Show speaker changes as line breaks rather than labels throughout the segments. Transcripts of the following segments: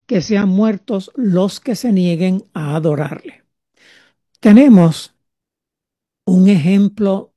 que sean muertos los que se nieguen a adorarle. Tenemos un ejemplo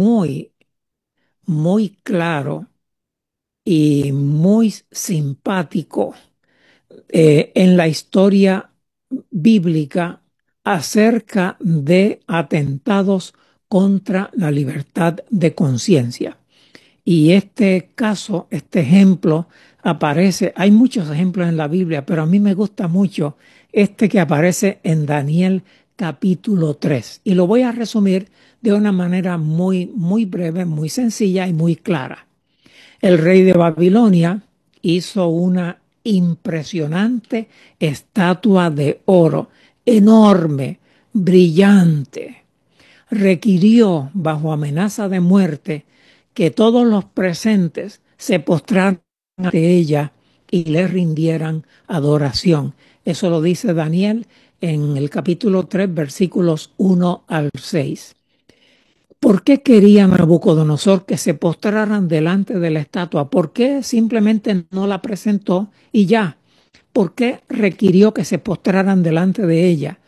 muy claro y muy simpático en la historia bíblica acerca de atentados contra la libertad de conciencia. Y este caso, este ejemplo aparece, hay muchos ejemplos en la Biblia, pero a mí me gusta mucho este que aparece en Daniel capítulo 3. Y lo voy a resumir de una manera muy breve, muy sencilla y muy clara. El rey de Babilonia hizo una impresionante estatua de oro, enorme, brillante. Requirió, bajo amenaza de muerte, que todos los presentes se postraran ante ella y le rindieran adoración. Eso lo dice Daniel en el capítulo 3, versículos 1 al 6. ¿Por qué quería Nabucodonosor que se postraran delante de la estatua? ¿Por qué simplemente no la presentó y ya? ¿Por qué requirió que se postraran delante de ella?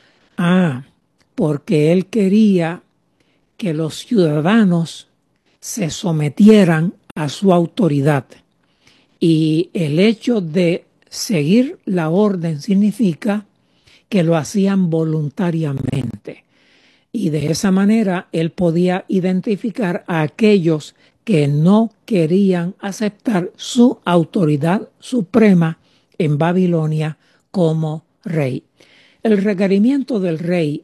Porque él quería que los ciudadanos se sometieran a su autoridad. Y el hecho de seguir la orden significa que lo hacían voluntariamente. Y de esa manera él podía identificar a aquellos que no querían aceptar su autoridad suprema en Babilonia como rey. El requerimiento del rey,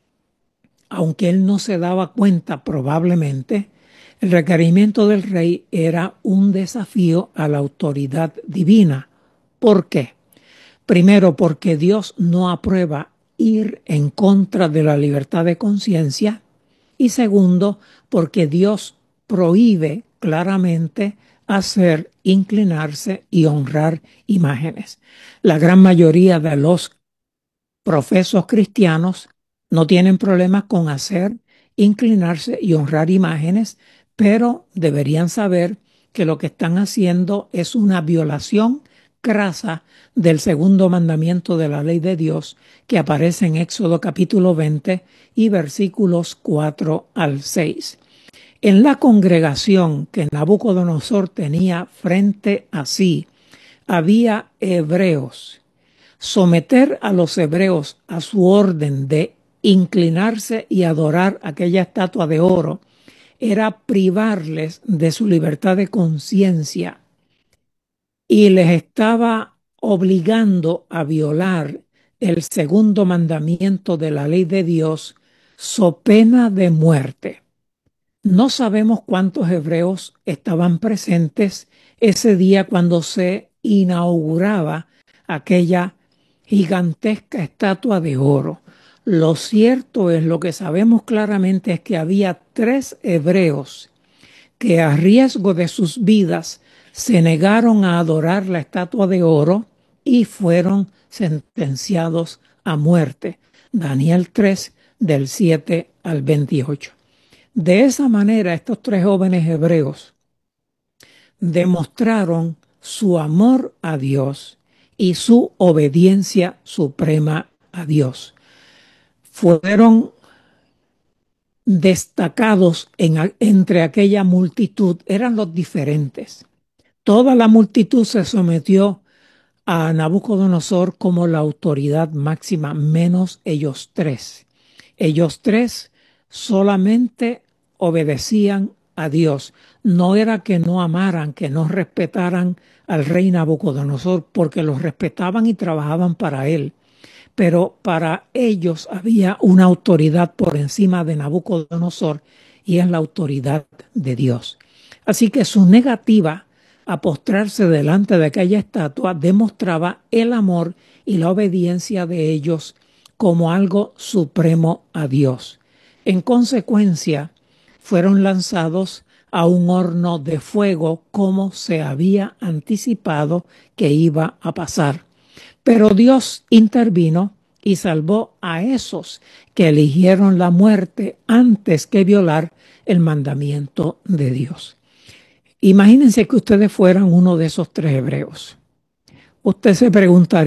aunque él no se daba cuenta probablemente, el requerimiento del rey era un desafío a la autoridad divina. ¿Por qué? Primero, porque Dios no aprueba ir en contra de la libertad de conciencia. Y segundo, porque Dios prohíbe claramente hacer, inclinarse y honrar imágenes. La gran mayoría de los profesos cristianos no tienen problemas con hacer, inclinarse y honrar imágenes, pero deberían saber que lo que están haciendo es una violación crasa del segundo mandamiento de la ley de Dios que aparece en Éxodo capítulo 20 y versículos 4 al 6. En la congregación que Nabucodonosor tenía frente a sí, había hebreos. Someter a los hebreos a su orden de inclinarse y adorar aquella estatua de oro era privarles de su libertad de conciencia y les estaba obligando a violar el segundo mandamiento de la ley de Dios, so pena de muerte. No sabemos cuántos hebreos estaban presentes ese día cuando se inauguraba aquella gigantesca estatua de oro. Lo cierto es, lo que sabemos claramente es que había 3 hebreos que a riesgo de sus vidas se negaron a adorar la estatua de oro y fueron sentenciados a muerte. Daniel 3, del 7 al 28. De esa manera, estos 3 jóvenes hebreos demostraron su amor a Dios y su obediencia suprema a Dios. Fueron destacados entre aquella multitud, eran los diferentes. Toda la multitud se sometió a Nabucodonosor como la autoridad máxima, menos ellos 3. Ellos 3 solamente obedecían a Dios. No era que no amaran, que no respetaran al rey Nabucodonosor, porque los respetaban y trabajaban para él. Pero para ellos había una autoridad por encima de Nabucodonosor y es la autoridad de Dios. Así que su negativa a postrarse delante de aquella estatua demostraba el amor y la obediencia de ellos como algo supremo a Dios. En consecuencia, fueron lanzados a un horno de fuego como se había anticipado que iba a pasar. Pero Dios intervino y salvó a esos que eligieron la muerte antes que violar el mandamiento de Dios. Imagínense que ustedes fueran uno de esos 3 hebreos. Usted se preguntaría,